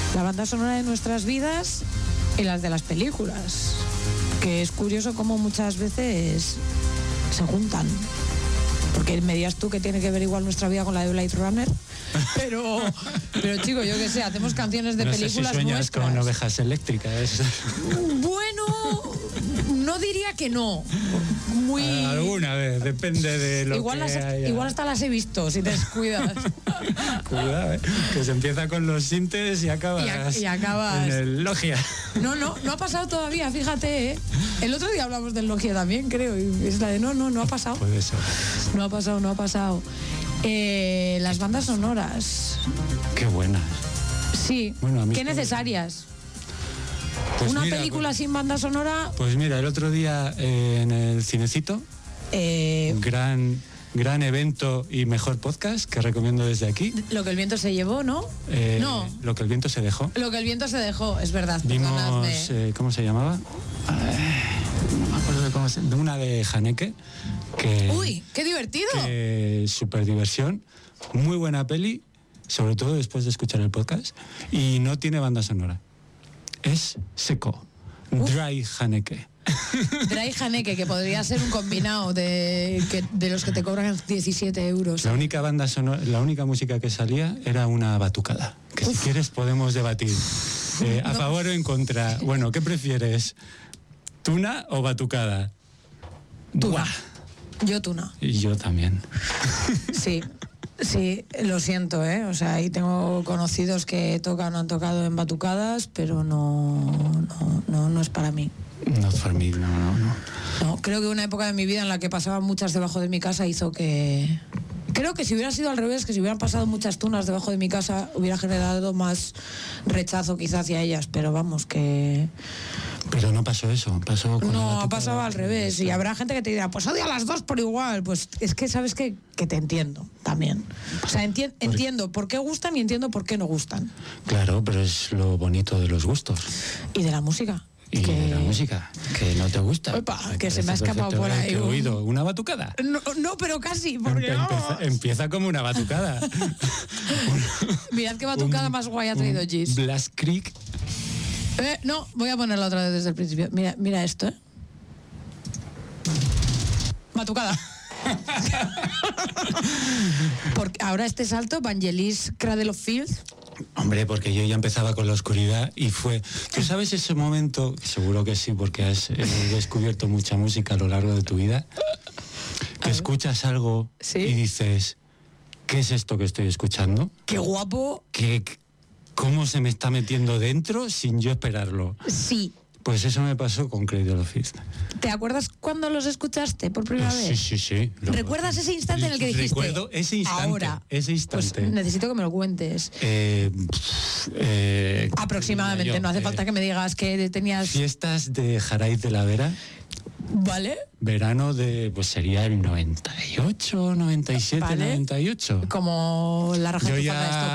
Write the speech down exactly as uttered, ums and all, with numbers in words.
La banda sonora de nuestras vidas y las de las películas. Que es curioso cómo muchas veces se juntan. Porque me dirías tú que tiene que ver igual nuestra vida con la de Blade Runner. Pero, pero chico, yo qué sé, hacemos canciones de no películas sé si sueñas nuestras. con ovejas eléctricas. Bueno, no diría que no. Muy... Alguna vez, depende de lo igual que las, haya. Igual hasta las he visto, si te descuidas. Cuidado, ¿eh? Que se empieza con los sintes y acabas, y, a, y acabas en el Logia. No, no, no ha pasado todavía, fíjate, ¿eh? El otro día hablamos del Logia también, creo, y es la de no, no, no ha pasado. Puede ser. No ha pasado, no ha pasado. Eh, las bandas sonoras. Qué buenas. Sí, bueno, a mí qué todo... necesarias. Pues Una mira, película pues, sin banda sonora. Pues mira, el otro día eh, en el Cinecito, eh, gran, gran evento y mejor podcast que recomiendo desde aquí. Lo que el viento se llevó, ¿no? Eh, no. Lo que el viento se dejó. Lo que el viento se dejó, es verdad. Vimos, eh, ¿cómo se llamaba? No me acuerdo de cómo se de una de Haneke. Que, ¡Uy, qué divertido! Que súper diversión, muy buena peli, sobre todo después de escuchar el podcast, y no tiene banda sonora. Es seco. Uf. Dry Haneke. Dry Haneke, que podría ser un combinado de, que, de los que te cobran diecisiete euros. La única banda sonora, la única música que salía era una batucada. Que Uf. si quieres podemos debatir. Eh, a no. favor o en contra. Bueno, ¿qué prefieres? ¿Tuna o batucada? Tuna. Yo tuna. Y yo también. Sí. Sí, lo siento, ¿eh? O sea, ahí tengo conocidos que tocan, han tocado en batucadas, pero no, no, no, no es para mí. No es para mí, no, no, no. No, creo que una época de mi vida en la que pasaban muchas debajo de mi casa hizo que... Creo que si hubiera sido al revés, que si hubieran pasado muchas tunas debajo de mi casa, hubiera generado más rechazo quizá hacia ellas, pero vamos, que... Pero no pasó eso, pasó con No, ha pasado al revés, y habrá gente que te dirá, pues odia a las dos por igual, pues es que sabes que, que te entiendo también. O sea, enti- entiendo por qué gustan y entiendo por qué no gustan. Claro, pero es lo bonito de los gustos. Y de la música. Y que... de la música, que no te gusta. Opa, que se me ha escapado por ahí. ¿Qué he oído? ¿Una batucada? No, no, pero casi, porque Empe- empieza, empieza como una batucada. Mirad qué batucada un, más guay ha traído Gis. Blast Creek. Eh, no, voy a ponerla otra vez desde el principio. Mira, mira esto, ¿eh? Batucada. Porque ahora este salto, Vangelis Cradle of Filth. Hombre, porque yo ya empezaba con la oscuridad y fue... ¿Tú sabes ese momento? Seguro que sí, porque has eh, descubierto mucha música a lo largo de tu vida. Que escuchas algo ¿Sí? y dices, ¿qué es esto que estoy escuchando? ¡Qué guapo! ¿Qué, ¿Cómo se me está metiendo dentro sin yo esperarlo? Sí. Pues eso me pasó con Cradle of Filth. ¿Te acuerdas cuando los escuchaste por primera sí, vez? Sí, sí, sí. ¿Recuerdas ese instante en el que dijiste? Recuerdo ese instante. Ahora. Ese instante. Pues necesito que me lo cuentes. Eh, eh, Aproximadamente, yo, no hace eh, falta que me digas que tenías... Fiestas de Jaraiz de la Vera. ¿Vale? Verano de, pues sería el noventa y ocho, noventa y siete, ¿Vale? noventa y ocho. Como la raja Yo de tu ya... falda de